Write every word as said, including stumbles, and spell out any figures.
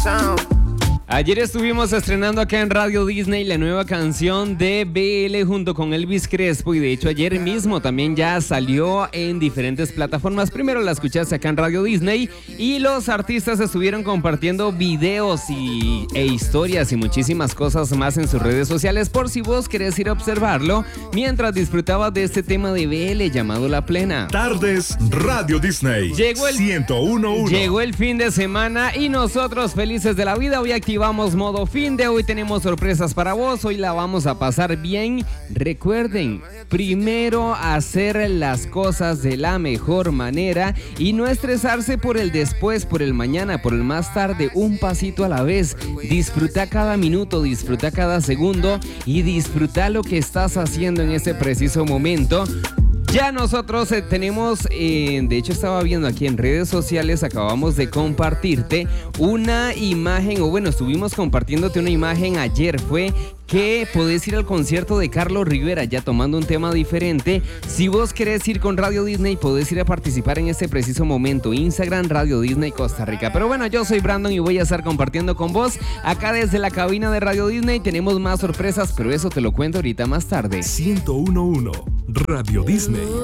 Ayer estuvimos estrenando acá en Radio Disney la nueva canción de B L junto con Elvis Crespo, y de hecho ayer mismo también ya salió en diferentes plataformas. Primero la escuchaste acá en Radio Disney y los artistas estuvieron compartiendo videos y, e historias y muchísimas cosas más en sus redes sociales, por si vos querés ir a observarlo mientras disfrutabas de este tema de B L llamado La Plena. Tardes Radio Disney. Llegó el, ciento uno punto uno. Llegó el fin de semana y nosotros felices de la vida. Hoy activamos modo fin de, hoy tenemos sorpresas para vos, hoy la vamos a pasar bien. Recuerden, primero hacer las cosas de la mejor manera y no estresarse por el después, por el mañana, por el más tarde, un pasito a la vez. Disfruta cada minuto, disfruta cada segundo y disfruta lo que estás haciendo en ese preciso momento. Ya nosotros eh, tenemos, eh, de hecho estaba viendo aquí en redes sociales, acabamos de compartirte una imagen, o bueno, estuvimos compartiéndote una imagen ayer, fue que podés ir al concierto de Carlos Rivera, ya tomando un tema diferente. Si vos querés ir con Radio Disney, podés ir a participar en este preciso momento. Instagram, Radio Disney Costa Rica. Pero bueno, yo soy Brandon y voy a estar compartiendo con vos acá desde la cabina de Radio Disney. Tenemos más sorpresas, pero eso te lo cuento ahorita más tarde. ciento uno punto uno Radio Disney.